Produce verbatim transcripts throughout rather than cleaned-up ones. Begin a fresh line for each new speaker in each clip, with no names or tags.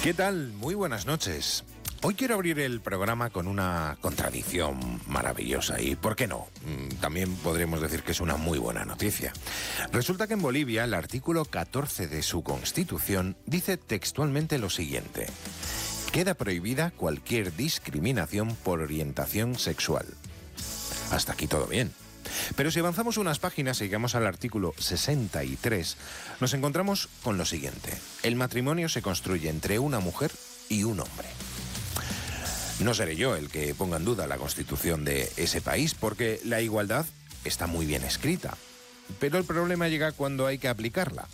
¿Qué tal? Muy buenas noches. Hoy quiero abrir el programa con una contradicción maravillosa y, ¿por qué no? También podríamos decir que es una muy buena noticia. Resulta que en Bolivia el artículo catorce de su Constitución dice textualmente lo siguiente: queda prohibida cualquier discriminación por orientación sexual. Hasta aquí todo bien. Pero si avanzamos unas páginas y llegamos al artículo sesenta y tres, nos encontramos con lo siguiente: el matrimonio se construye entre una mujer y un hombre. No seré yo el que ponga en duda la Constitución de ese país, porque la igualdad está muy bien escrita. Pero el problema llega cuando hay que aplicarla.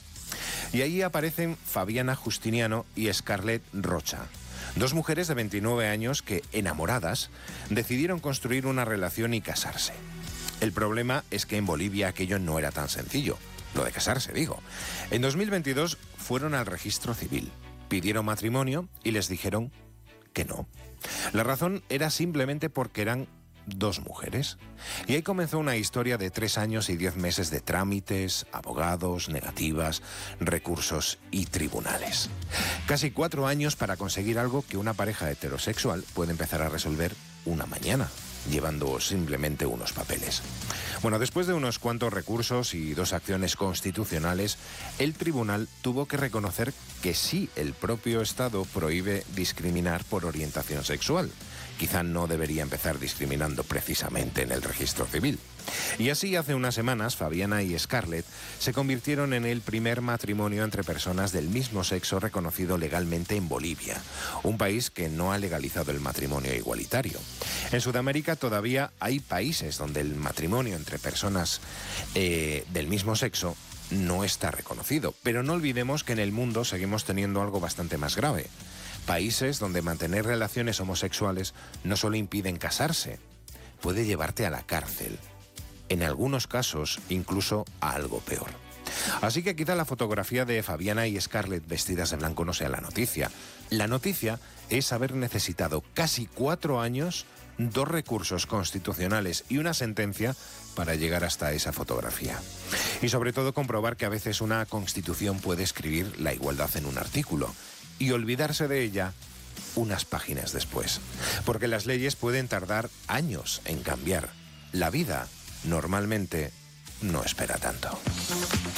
Y ahí aparecen Fabiana Justiniano y Scarlett Rocha, dos mujeres de veintinueve años que, enamoradas, decidieron construir una relación y casarse. El problema es que en Bolivia aquello no era tan sencillo, lo de casarse, digo. En dos mil veintidós fueron al registro civil, pidieron matrimonio y les dijeron que no. La razón era simplemente porque eran dos mujeres. Y ahí comenzó una historia de tres años y diez meses de trámites, abogados, negativas, recursos y tribunales. Casi cuatro años para conseguir algo que una pareja heterosexual puede empezar a resolver una mañana, llevando simplemente unos papeles. Bueno, después de unos cuantos recursos y dos acciones constitucionales, el tribunal tuvo que reconocer que sí, el propio Estado prohíbe discriminar por orientación sexual. Quizá no debería empezar discriminando precisamente en el registro civil. Y así, hace unas semanas, Fabiana y Scarlett se convirtieron en el primer matrimonio entre personas del mismo sexo reconocido legalmente en Bolivia, un país que no ha legalizado el matrimonio igualitario. En Sudamérica todavía hay países donde el matrimonio entre personas eh, del mismo sexo no está reconocido, pero no olvidemos que en el mundo seguimos teniendo algo bastante más grave. Países donde mantener relaciones homosexuales no solo impiden casarse, puede llevarte a la cárcel. En algunos casos, incluso a algo peor. Así que quizá la fotografía de Fabiana y Scarlett vestidas de blanco no sea la noticia. La noticia es haber necesitado casi cuatro años, dos recursos constitucionales y una sentencia para llegar hasta esa fotografía. Y sobre todo comprobar que a veces una constitución puede escribir la igualdad en un artículo y olvidarse de ella unas páginas después. Porque las leyes pueden tardar años en cambiar. La vida normalmente no espera tanto.